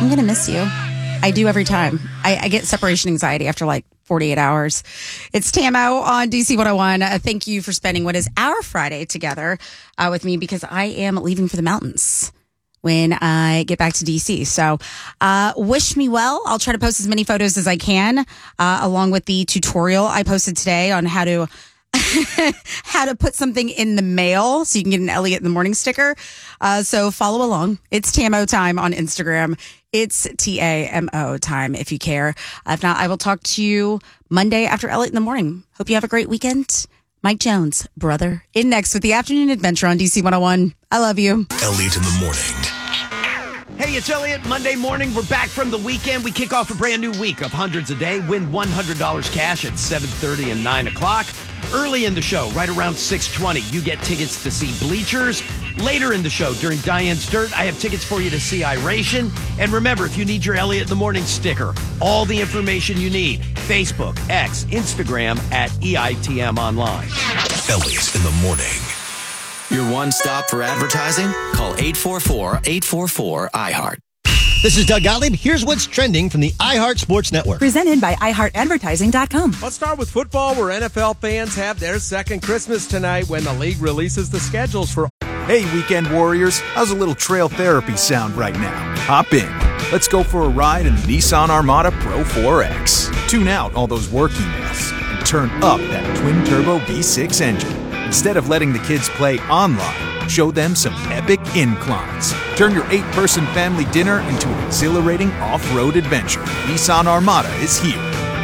I'm going to miss you. I do every time. I get separation anxiety after like 48 hours. It's Tamo on DC 101. Thank you for spending what is our Friday together with me, because I am leaving for the mountains when I get back to DC. So wish me well. I'll try to post as many photos as I can, along with the tutorial I posted today on how to put something in the mail so you can get an Elliot in the Morning sticker. So follow along. It's Tamo time on Instagram. It's TAMO time if you care. If not, I will talk to you Monday after Elliot in the Morning. Hope you have a great weekend. Mike Jones, brother, in next with the Afternoon Adventure on DC 101. I love you. Elliot in the Morning. Hey, it's Elliot. Monday morning, we're back from the weekend. We kick off a brand new week of hundreds a day. Win $100 cash at 7:30 and 9 o'clock. Early in the show, right around 6:20, you get tickets to see Bleachers. Later in the show, during Diane's Dirt, I have tickets for you to see Iration. And remember, if you need your Elliot in the Morning sticker, all the information you need, Facebook, X, Instagram, at EITM Online. Elliot in the Morning. Your one stop for advertising? Call 844-844-IHEART. This is Doug Gottlieb. Here's what's trending from the iHeart Sports Network. Presented by iHeartAdvertising.com. Let's start with football, where NFL fans have their second Christmas tonight when the league releases the schedules for... Hey, weekend warriors. How's a little trail therapy sound right now? Hop in. Let's go for a ride in the Nissan Armada Pro 4X. Tune out all those work emails and turn up that twin-turbo V6 engine. Instead of letting the kids play online, show them some epic inclines. Turn your 8-person family dinner into an exhilarating off-road adventure. Nissan Armada is here.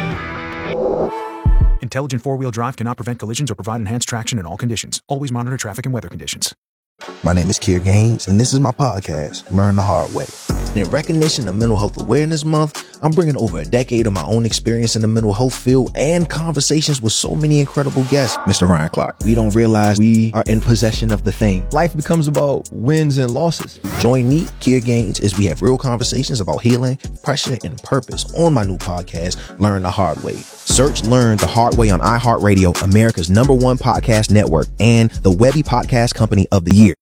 Intelligent four-wheel drive cannot prevent collisions or provide enhanced traction in all conditions. Always monitor traffic and weather conditions. My name is Kier Gaines, and this is my podcast, Learn the Hard Way. In recognition of Mental Health Awareness Month, I'm bringing over a decade of my own experience in the mental health field and conversations with so many incredible guests. Mr. Ryan Clark, we don't realize we are in possession of the thing. Life becomes about wins and losses. Join me, Kier Gaines, as we have real conversations about healing, pressure, and purpose on my new podcast, Learn the Hard Way. Search Learn the Hard Way on iHeartRadio, America's #1 podcast network, and the Webby Podcast Company of the Year.